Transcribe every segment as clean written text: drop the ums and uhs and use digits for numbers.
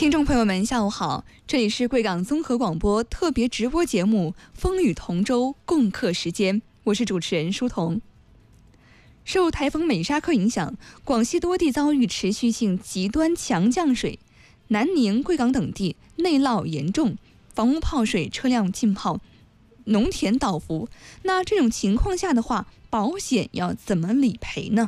听众朋友们，下午好，这里是贵港综合广播特别直播节目《风雨同舟共克时艰》，我是主持人舒彤。受台风美沙克影响，广西多地遭遇持续性极端强降水，南宁、贵港等地内涝严重，房屋泡水，车辆浸泡，农田倒伏。那这种情况下的话，保险要怎么理赔呢？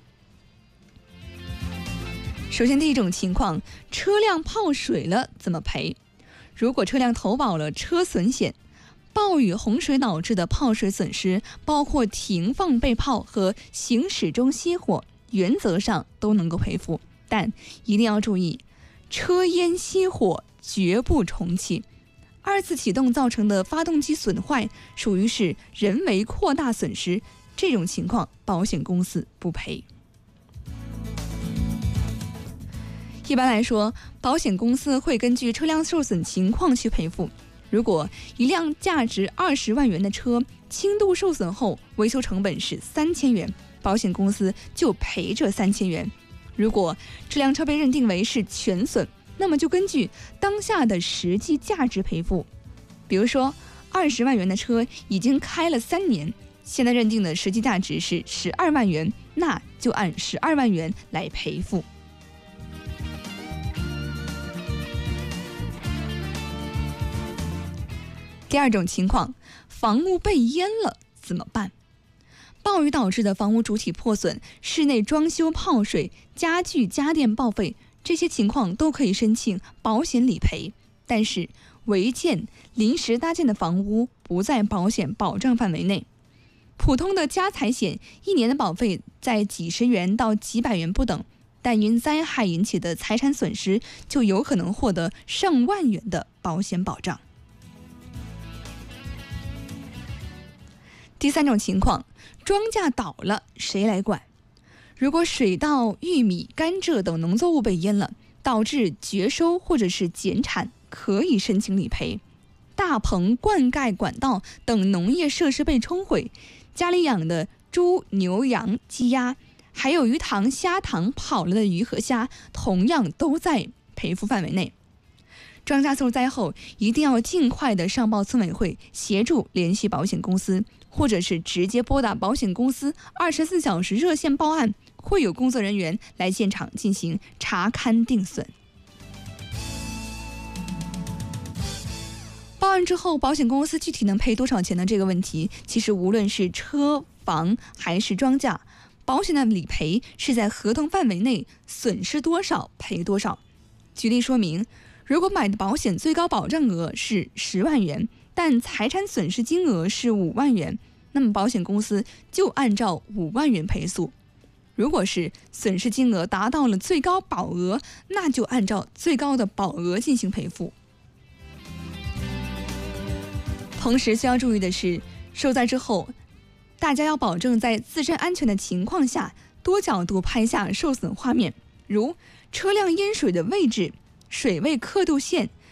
首先，第一种情况，车辆泡水了怎么赔？如果车辆投保了车损险，暴雨洪水导致的泡水损失，包括停放被泡和行驶中熄火，原则上都能够赔付，但一定要注意，车烟熄火绝不重启。二次启动造成的发动机损坏，属于是人为扩大损失，这种情况保险公司不赔。一般来说，保险公司会根据车辆受损情况去赔付。如果一辆价值20万元的车轻度受损后，维修成本是3000元，保险公司就赔这3000元。如果这辆车被认定为是全损，那么就根据当下的实际价值赔付。比如说20万元的车已经开了3年，现在认定的实际价值是12万元，那就按12万元来赔付。第二种情况，房屋被淹了怎么办？暴雨导致的房屋主体破损、室内装修泡水、家具家电报废，这些情况都可以申请保险理赔。但是违建、临时搭建的房屋不在保险保障范围内。普通的家财险1年的保费在几十元到几百元不等，但因灾害引起的财产损失，就有可能获得上万元的保险保障。第三种情况，庄稼倒了，谁来管？如果水稻、玉米、甘蔗等农作物被淹了，导致绝收或者是减产，可以申请理赔。大棚、灌溉管道等农业设施被冲毁，家里养的猪、牛、羊、鸡鸭，还有鱼塘、虾塘跑了的鱼和虾，同样都在赔付范围内。庄稼受灾后，一定要尽快的上报村委会，协助联系保险公司，或者是直接拨打保险公司24小时热线报案，会有工作人员来现场进行查勘定损。报案之后，保险公司具体能赔多少钱的这个问题，其实无论是车房还是庄稼，保险的理赔是在合同范围内，损失多少赔多少。举例说明，如果买的保险最高保障额是10万元，但财产损失金额是5万元，那么保险公司就按照5万元赔诉。如果是损失金额达到了最高保额，那就按照最高的保额进行赔付。同时需要注意的是，受灾之后，大家要保证在自身安全的情况下，多角度拍下受损画面，如车辆淹水的位置、水位刻度线、